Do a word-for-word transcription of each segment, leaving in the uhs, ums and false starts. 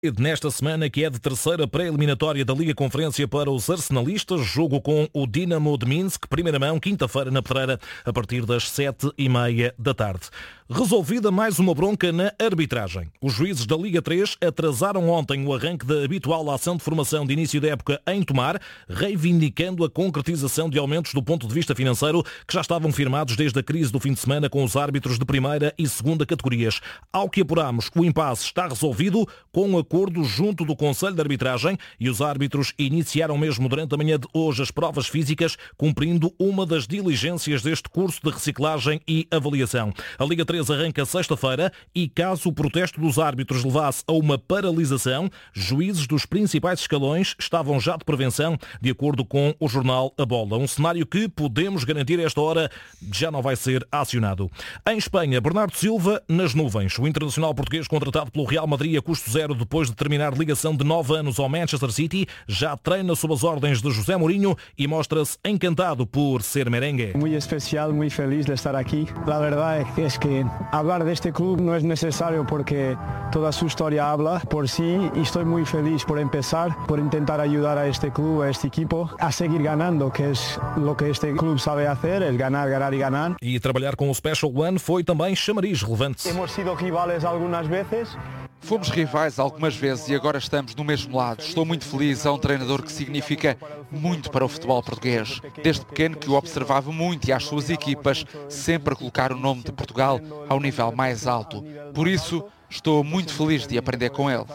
Nesta semana, que é de terceira pré-eliminatória da Liga Conferência para os arsenalistas, jogo com o Dinamo de Minsk, primeira mão, quinta-feira na Pedreira, a partir das sete e meia da tarde. Resolvida mais uma bronca na arbitragem. Os juízes da Liga três atrasaram ontem o arranque da habitual ação de formação de início da época em Tomar, reivindicando a concretização de aumentos do ponto de vista financeiro que já estavam firmados desde a crise do fim de semana com os árbitros de primeira e segunda categorias. Ao que apuramos, o impasse está resolvido com a acordo junto do Conselho de Arbitragem e os árbitros iniciaram mesmo durante a manhã de hoje as provas físicas, cumprindo uma das diligências deste curso de reciclagem e avaliação. A Liga três arranca sexta-feira e, caso o protesto dos árbitros levasse a uma paralisação, juízes dos principais escalões estavam já de prevenção, de acordo com o jornal A Bola. Um cenário que, podemos garantir a esta hora, já não vai ser acionado. Em Espanha, Bernardo Silva nas nuvens. O internacional português contratado pelo Real Madrid a custo zero depois de terminar ligação de nove anos ao Manchester City, já treina sob as ordens de José Mourinho e mostra-se encantado por ser merengue. Muito especial, muito feliz de estar aqui. A verdade é que falar deste clube não é necessário porque toda a sua história habla por si e estou muito feliz por começar, por tentar ajudar a este clube, a este equipo, a seguir ganando, que é o que este clube sabe fazer, é ganhar, ganhar e ganhar. E trabalhar com o Special One foi também chamariz relevante. Hemos sido rivales algumas vezes. Fomos rivais algumas vezes e agora estamos no mesmo lado. Estou muito feliz, é um treinador que significa muito para o futebol português. Desde pequeno que o observava muito e as suas equipas sempre a colocar o nome de Portugal ao nível mais alto. Por isso, estou muito feliz de aprender com ele.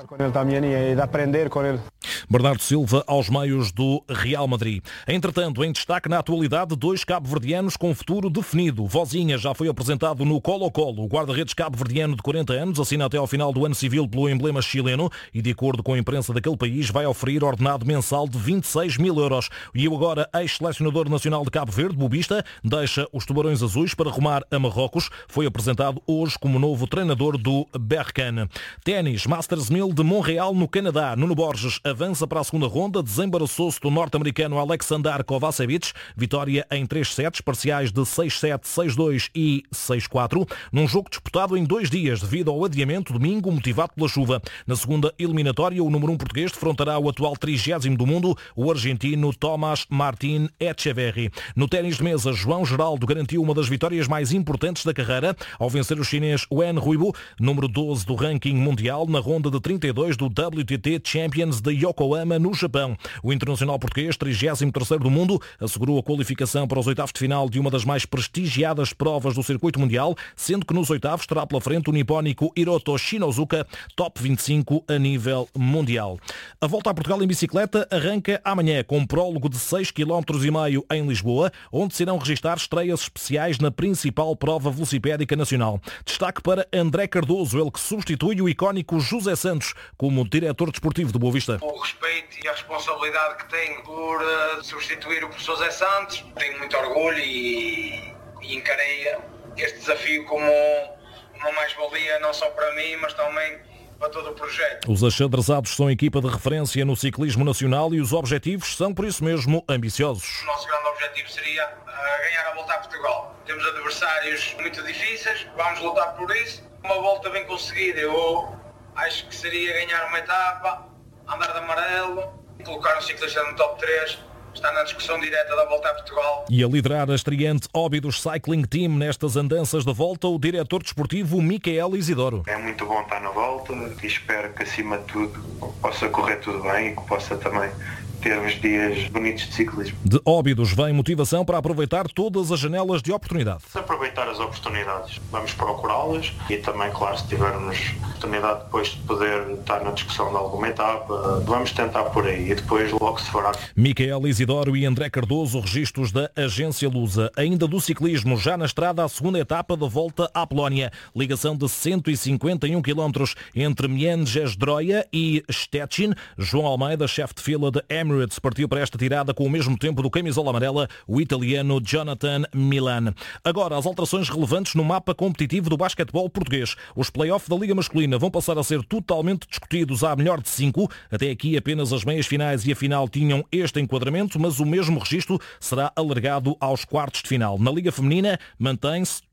Bernardo Silva aos meios do Real Madrid. Entretanto, em destaque na atualidade, dois cabo-verdianos com futuro definido. Vozinha já foi apresentado no Colo-Colo. O guarda-redes cabo-verdiano de quarenta anos assina até ao final do ano civil pelo emblema chileno e, de acordo com a imprensa daquele país, vai oferir ordenado mensal de vinte e seis mil euros. E o agora ex-selecionador nacional de Cabo Verde, Bobista, deixa os Tubarões Azuis para rumar a Marrocos. Foi apresentado hoje como novo treinador do Berkane. Ténis, Masters mil de Montreal, no Canadá. Nuno Borges avança para a segunda ronda, desembaraçou-se do norte-americano Alexander Kovacevic, vitória em três sets, parciais de seis sete, seis dois e seis quatro, num jogo disputado em dois dias devido ao adiamento domingo motivado pela chuva. Na segunda eliminatória, o número um português defrontará o atual trigésimo do mundo, o argentino Tomás Martín Echeverry. No ténis de mesa, João Geraldo garantiu uma das vitórias mais importantes da carreira ao vencer o chinês Wen Huibu, número doze do ranking mundial, na ronda de trinta e dois do W T T Champions de Yokohama, no Japão. O internacional português, trigésimo terceiro do mundo, assegurou a qualificação para os oitavos de final de uma das mais prestigiadas provas do circuito mundial, sendo que nos oitavos terá pela frente o nipónico Hiroto Shinozuka, top vinte e cinco a nível mundial. A volta a Portugal em bicicleta arranca amanhã com um prólogo de seis vírgula cinco quilómetros em Lisboa, onde se irão registrar estreias especiais na principal prova velocipédica nacional. Destaque para André Cardoso, ele que substitui o icónico José Santos como diretor desportivo do Boa Vista. O respeito e a responsabilidade que tenho por uh, substituir o professor José Santos, tenho muito orgulho e, e encarei este desafio como uma mais-valia não só para mim, mas também para todo o projeto. Os achadrezados são equipa de referência no ciclismo nacional e os objetivos são, por isso mesmo, ambiciosos. O nosso grande objetivo seria uh, ganhar a Volta a Portugal. Temos adversários muito difíceis, vamos lutar por isso. Uma volta bem conseguida, eu acho que seria ganhar uma etapa, andar de amarelo, colocar um ciclista no top três, está na discussão direta da Volta a Portugal. E a liderar a estreante Óbidos Cycling Team nestas andanças da volta, o diretor desportivo Micael Isidoro. É muito bom estar na volta e espero que, acima de tudo, possa correr tudo bem e que possa também ter uns dias bonitos de ciclismo. De Óbidos vem motivação para aproveitar todas as janelas de oportunidade. Aproveitar as oportunidades, vamos procurá-las e também, claro, se tivermos oportunidade depois de poder estar na discussão de alguma etapa, vamos tentar por aí e depois logo se fará. Micael Isidoro e André Cardoso, registros da Agência Lusa. Ainda do ciclismo, já na estrada a segunda etapa da Volta à Polónia. Ligação de cento e cinquenta e um quilómetros entre Międzyzdroje e Szczecin. João Almeida, chefe de fila da Emirates, partiu para esta tirada com o mesmo tempo do camisola amarela, o italiano Jonathan Milan. Agora, as alterações relevantes no mapa competitivo do basquetebol português. Os play-off da Liga Masculina vão passar a ser totalmente discutidos à melhor de cinco. Até aqui apenas as meias finais e a final tinham este enquadramento, mas o mesmo registro será alargado aos quartos de final. Na Liga Feminina mantém-se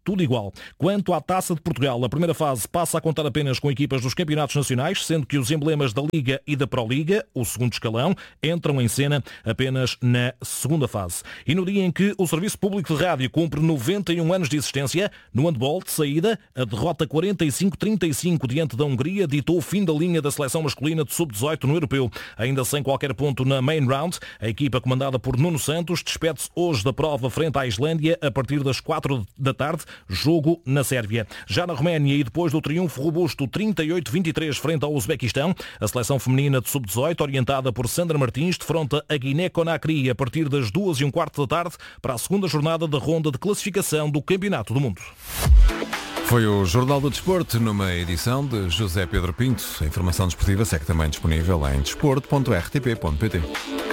tudo igual. Quanto à Taça de Portugal, a primeira fase passa a contar apenas com equipas dos campeonatos nacionais, sendo que os emblemas da Liga e da Proliga, o segundo escalão, entram em cena apenas na segunda fase. E no dia em que o Serviço Público de Rádio cumpre noventa e um anos de existência, no handball de saída, a derrota quarenta e cinco a trinta e cinco diante da Hungria ditou o fim da linha da seleção masculina de sub dezoito no Europeu. Ainda sem qualquer ponto na main round, a equipa comandada por Nuno Santos despede-se hoje da prova frente à Islândia a partir das quatro da tarde, jogo na Sérvia. Já na Roménia e depois do triunfo robusto trinta e oito a vinte e três frente ao Uzbequistão, a seleção feminina de sub dezoito, orientada por Sandra Martins, defronta a Guiné-Conakry a partir das duas e um quarto da tarde para a segunda jornada da ronda de classificação do Campeonato do Mundo. Foi o Jornal do Desporto, numa edição de José Pedro Pinto. A informação desportiva segue também disponível em desporto ponto r t p ponto p t.